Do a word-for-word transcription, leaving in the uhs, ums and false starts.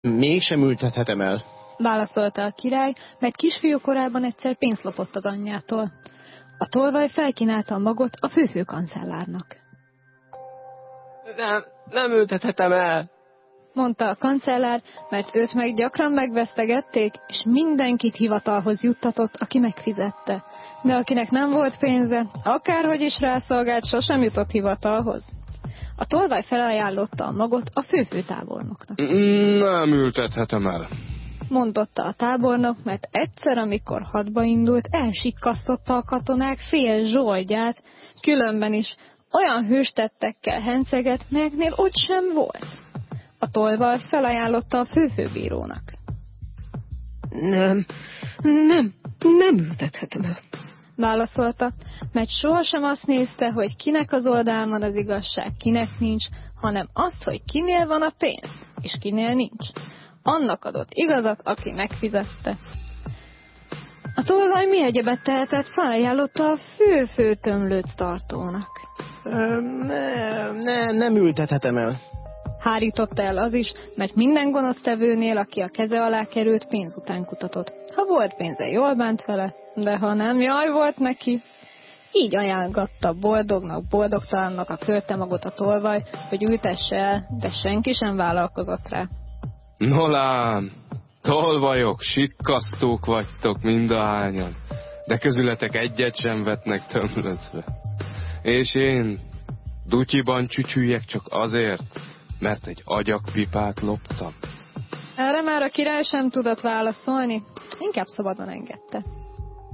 Mégsem ültethetem el, válaszolta a király, mert kisfiú korában egyszer pénzt lopott az anyjától. A tolvaj felkínálta a magot a főfőkancellárnak. Nem, nem ültethetem el, mondta a kancellár, mert őt meg gyakran megvesztegették, és mindenkit hivatalhoz juttatott, aki megfizette. De akinek nem volt pénze, akárhogy is rászolgált, sosem jutott hivatalhoz. A tolvaj felajánlotta a magot a főfőtábornoknak. Nem ültethetem el, mondotta a tábornok, mert egyszer, amikor hadba indult, elsikkasztotta a katonák fél zsoldját, különben is olyan hőstettekkel henceget, melyeknél ott sem volt. A tolvaj felajánlotta a főfőbírónak. Nem, nem, nem ültethetem el, válaszolta, mert sohasem azt nézte, hogy kinek az oldalán az igazság, kinek nincs, hanem azt, hogy kinél van a pénz, és kinél nincs. Annak adott igazat, aki megfizette. A tolvaj mi egyebet tehetett, felajánlotta a fő-főtömlőt tartónak. Nem, nem, nem ültethetem el, hárította el az is, mert minden gonosztevőnél, aki a keze alá került, pénz után kutatott. Ha volt pénze, jól bánt vele, de ha nem, jaj volt neki. Így ajánlgatta boldognak, boldogtalannak a költemagot a tolvaj, hogy ültesse el, de senki sem vállalkozott rá. Nolám, tolvajok, sikkasztók vagytok mindahányan, de közületek egyet sem vetnek tömlöcbe. És én dutyiban csücsüljek csak azért, mert egy agyagpipát loptam. Erre már a király sem tudott válaszolni, inkább szabadon engedte.